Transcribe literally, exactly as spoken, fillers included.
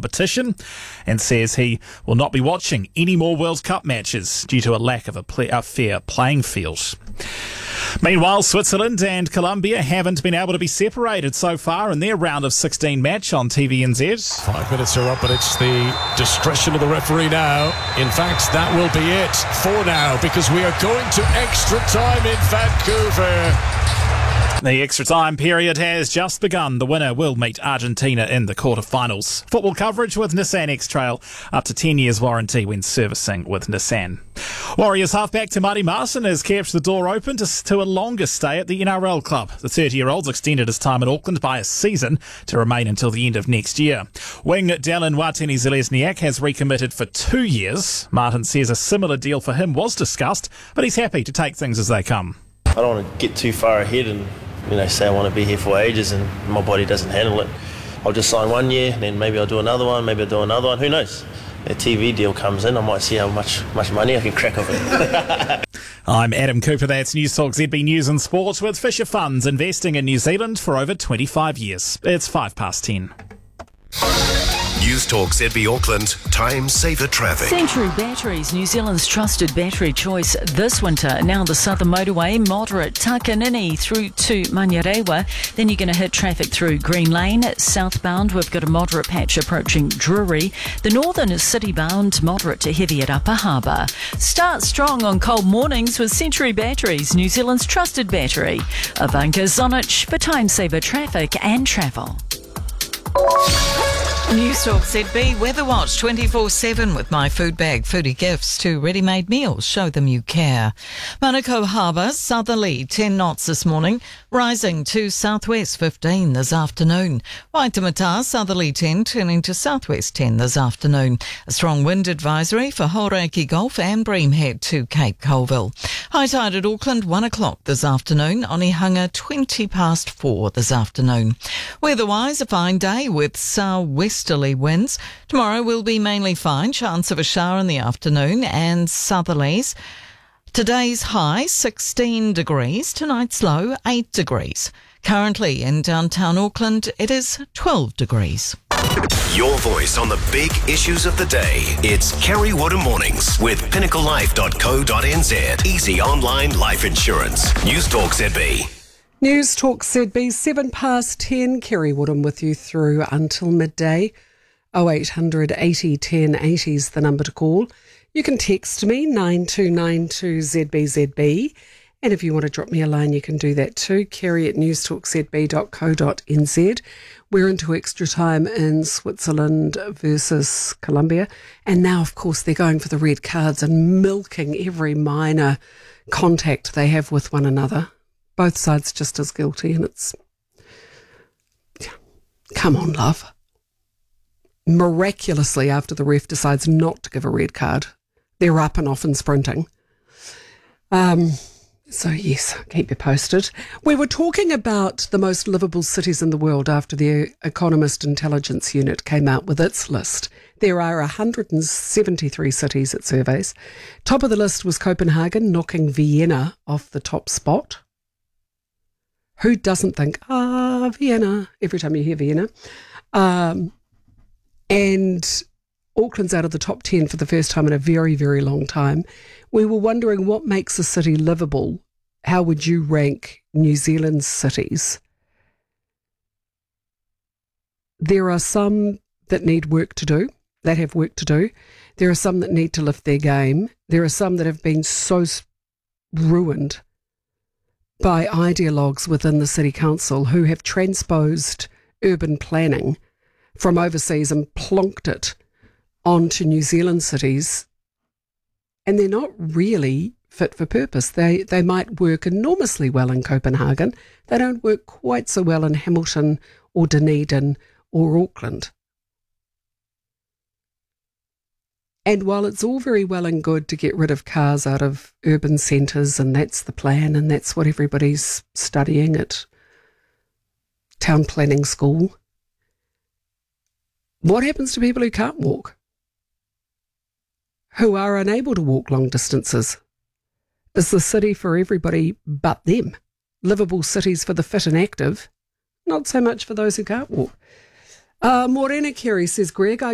competition and says he will not be watching any more World Cup matches due to a lack of a, play, a fair playing field. Meanwhile, Switzerland and Colombia haven't been able to be separated so far in their round of sixteen match on T V N Z. Five minutes are up, but it's the discretion of the referee now. In fact, that will be it for now, because we are going to extra time in Vancouver. The extra time period has just begun. The winner will meet Argentina in the quarterfinals. Football coverage with Nissan X-Trail. Up to ten years warranty when servicing with Nissan. Warriors halfback Te Maire Martin has kept the door open to, to a longer stay at the N R L club. The thirty-year-old's extended his time in Auckland by a season to remain until the end of next year. Wing Dallin Watene-Zelezniak has recommitted for two years. Martin says a similar deal for him was discussed, but he's happy to take things as they come. I don't want to get too far ahead and you know, say I want to be here for ages and my body doesn't handle it. I'll just sign one year, and then maybe I'll do another one, maybe I'll do another one, who knows? A T V deal comes in, I might see how much much money I can crack off it. I'm Adam Cooper, that's News Talk Z B News and Sport with Fisher Funds, investing in New Zealand for over twenty-five years. It's five past ten. News Talk Z B Auckland, time saver traffic. Century Batteries, New Zealand's trusted battery choice this winter. Now the Southern Motorway, moderate Takanini through to Manurewa. Then you're going to hit traffic through Green Lane. Southbound, we've got a moderate patch approaching Drury. The Northern is city-bound, moderate to heavy at Upper Harbour. Start strong on cold mornings with Century Batteries, New Zealand's trusted battery. Ivanka Zonic for time saver traffic and travel. News Talk Z B Weather Watch twenty-four seven with My Food Bag. Foodie gifts to ready-made meals. Show them you care. Manukau Harbour, southerly ten knots this morning, rising to southwest fifteen this afternoon. Waitemata, southerly ten, turning to southwest ten this afternoon. A strong wind advisory for Hauraki Gulf and Breamhead to Cape Colville. High tide at Auckland, one o'clock this afternoon. Onehunga, twenty past four this afternoon. Weather-wise, a fine day with southwest Westerly winds. Tomorrow will be mainly fine, chance of a shower in the afternoon and southerlies. Today's high, sixteen degrees. Tonight's low, eight degrees. Currently in downtown Auckland, it is twelve degrees. Your voice on the big issues of the day. It's Kerry Woodham Mornings with pinnacle life dot co dot n z. Easy online life insurance. News Talk Z B. News Talk Z B, seven past ten. Kerry Woodham with you through until midday. oh eight hundred eighty ten eighty is the number to call. You can text me nine two nine two Z B Z B. And if you want to drop me a line, you can do that too. Kerry at news talk z b dot co dot n z. We're into extra time in Switzerland versus Colombia. And now, of course, they're going for the red cards and milking every minor contact they have with one another. Both sides just as guilty, and it's... Yeah. Come on, love. Miraculously, after the ref decides not to give a red card, they're up and off and sprinting. Um, so, yes, keep you posted. We were talking about the most livable cities in the world after the Economist Intelligence Unit came out with its list. There are one hundred seventy-three cities it surveys. Top of the list was Copenhagen, knocking Vienna off the top spot. Who doesn't think, ah, Vienna, every time you hear Vienna? Um, and Auckland's out of the top ten for the first time in a very, very long time. We were wondering what makes a city livable. How would you rank New Zealand's cities? There are some that need work to do, that have work to do. There are some that need to lift their game. There are some that have been so ruined by ideologues within the City Council who have transposed urban planning from overseas and plonked it onto New Zealand cities, and they're not really fit for purpose. They they might work enormously well in Copenhagen. They don't work quite so well in Hamilton or Dunedin or Auckland. And while it's all very well and good to get rid of cars out of urban centres, and that's the plan, and that's what everybody's studying at town planning school, what happens to people who can't walk? Who are unable to walk long distances? Is the city for everybody but them? Livable cities for the fit and active, not so much for those who can't walk. Uh, Morena Kerry says, Greg, I